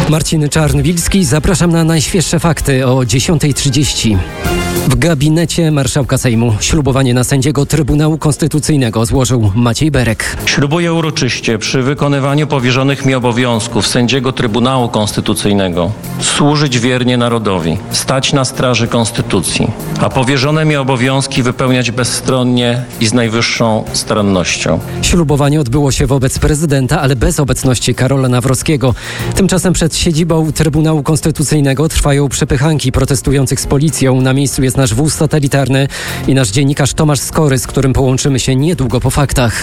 Marcin Czarnwilski, zapraszam na najświeższe fakty o 10:30. W gabinecie marszałka Sejmu ślubowanie na sędziego Trybunału Konstytucyjnego złożył Maciej Berek. Ślubuję uroczyście przy wykonywaniu powierzonych mi obowiązków sędziego Trybunału Konstytucyjnego służyć wiernie narodowi, stać na straży Konstytucji, a powierzone mi obowiązki wypełniać bezstronnie i z najwyższą starannością. Ślubowanie odbyło się wobec prezydenta, ale bez obecności Karola Nawrockiego. Tymczasem przed siedzibą Trybunału Konstytucyjnego trwają przepychanki protestujących z policją. Na miejscu jest nasz wóz satelitarny i nasz dziennikarz Tomasz Skory, z którym połączymy się niedługo po faktach.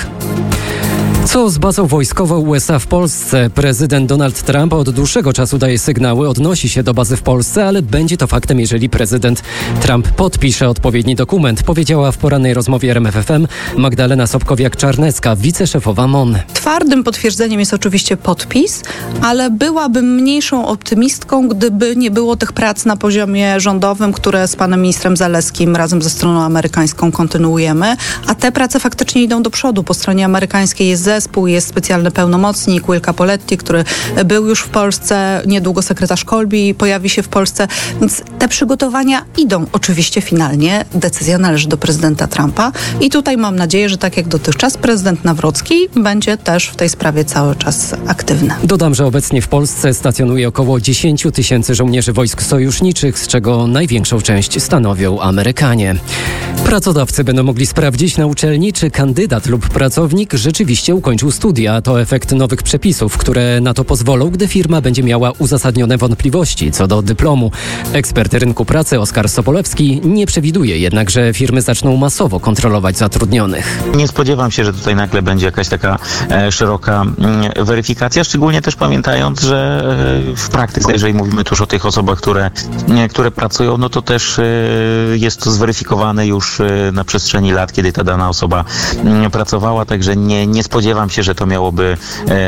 Co z bazą wojskową USA w Polsce? Prezydent Donald Trump od dłuższego czasu daje sygnały, odnosi się do bazy w Polsce, ale będzie to faktem, jeżeli prezydent Trump podpisze odpowiedni dokument, powiedziała w porannej rozmowie RMF FM Magdalena Sobkowiak-Czarnecka, wiceszefowa MON. Twardym potwierdzeniem jest oczywiście podpis, ale byłabym mniejszą optymistką, gdyby nie było tych prac na poziomie rządowym, które z panem ministrem Zalewskim razem ze stroną amerykańską kontynuujemy, a te prace faktycznie idą do przodu. Po stronie amerykańskiej jest zespół, jest specjalny pełnomocnik Will Capoletti, który był już w Polsce, niedługo sekretarz Kolbi pojawi się w Polsce, więc te przygotowania idą. Oczywiście finalnie decyzja należy do prezydenta Trumpa i tutaj mam nadzieję, że tak jak dotychczas prezydent Nawrocki będzie też w tej sprawie cały czas aktywny. Dodam, że obecnie w Polsce stacjonuje około 10 000 żołnierzy wojsk sojuszniczych, z czego największą część stanowią Amerykanie. Pracodawcy będą mogli sprawdzić na uczelni, czy kandydat lub pracownik rzeczywiście ukończył studia. To efekt nowych przepisów, które na to pozwolą, gdy firma będzie miała uzasadnione wątpliwości co do dyplomu. Ekspert rynku pracy Oskar Sobolewski nie przewiduje jednak, że firmy zaczną masowo kontrolować zatrudnionych. Nie spodziewam się, że tutaj nagle będzie jakaś taka szeroka weryfikacja, szczególnie też pamiętając, że w praktyce, jeżeli mówimy tuż o tych osobach, które pracują, no to też jest to zweryfikowane już na przestrzeni lat, kiedy ta dana osoba pracowała, także nie spodziewam się, że to miałoby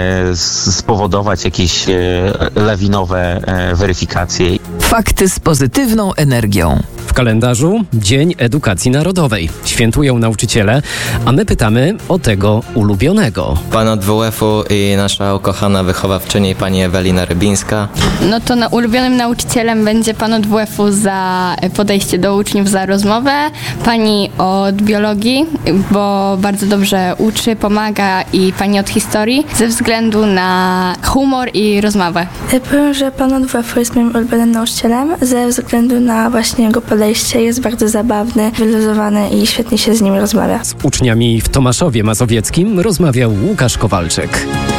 spowodować jakieś lawinowe weryfikacje. Fakty z pozytywną energią. W kalendarzu Dzień Edukacji Narodowej. Świętują nauczyciele, a my pytamy o tego ulubionego. Pan od WF-u i nasza ukochana wychowawczyni, pani Ewelina Rybińska. No to ulubionym nauczycielem będzie pan od WF-u za podejście do uczniów, za rozmowę. Pani od biologii, bo bardzo dobrze uczy, pomaga, i pani od historii ze względu na humor i rozmowę. Powiem, że pan od WF-u jest moim ulubionym nauczycielem ze względu na właśnie jego podejście. Jest bardzo zabawny, wyluzowany i świetnie się z nim rozmawia. Z uczniami w Tomaszowie Mazowieckim rozmawiał Łukasz Kowalczyk.